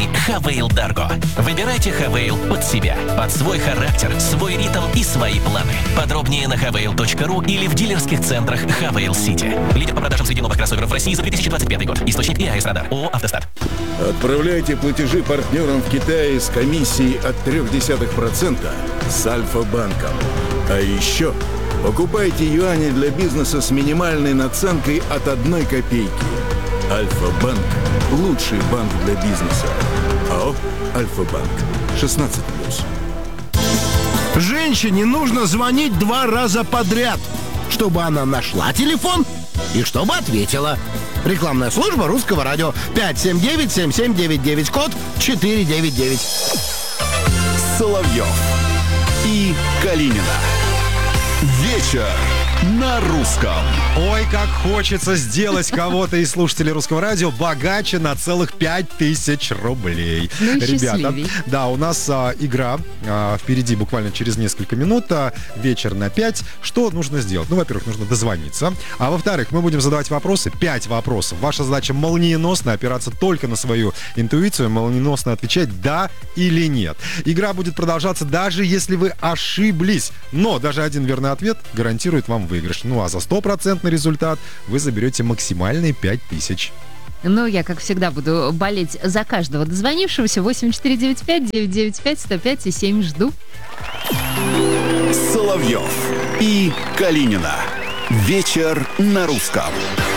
Хавейл Дарго. Выбирайте Хавейл под себя, под свой характер, свой ритм и свои планы. Подробнее на havail.ru или в дилерских центрах Хавейл Сити. Лидер по продажам среди новых кроссоверов в России за 2025 год. Источник ИАС Радар. ООО «Автостат». Отправляйте платежи партнерам в Китае с комиссией от 0,3% с Альфа-банком. А еще покупайте юани для бизнеса с минимальной наценкой от 1 копейки. Альфа-банк – лучший банк для бизнеса. АО «Альфа-банк». 16+. Женщине нужно звонить 2 раза подряд, чтобы она нашла телефон и чтобы ответила. Рекламная служба Русского радио. 579-7799, код 499. Соловьев и Калинина. Вечер на русском. Ой, как хочется сделать кого-то из слушателей Русского радио богаче на целых 5000 рублей. Ну и ребята, счастливей. да, у нас игра впереди буквально через несколько минут. Вечер на 5. Что нужно сделать? Ну, во-первых, нужно дозвониться. А во-вторых, мы будем задавать вопросы. 5 вопросов. Ваша задача молниеносно опираться только на свою интуицию, молниеносно отвечать «да» или «нет». Игра будет продолжаться, даже если вы ошиблись. Но даже один верный ответ гарантирует вам выигрыш. Ну а за 100% результат вы заберете максимальные 5000. Ну, я, как всегда, буду болеть за каждого дозвонившегося. 8495-995-105-7 жду. Соловьев и Калинина. Вечер на русском.